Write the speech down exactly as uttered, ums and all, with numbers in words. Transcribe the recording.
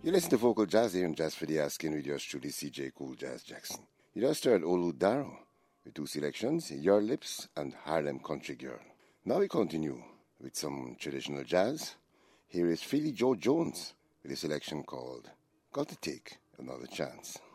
You listen to Vocal Jazz here on Jazz for the Asking with yours truly, C J Cool Jazz Jackson. You just heard Olu Darrow with two selections, Your Lips and Harlem Country Girl. Now we continue with some traditional jazz. Here is Philly Joe Jones with a selection called Got to Take Another Chance.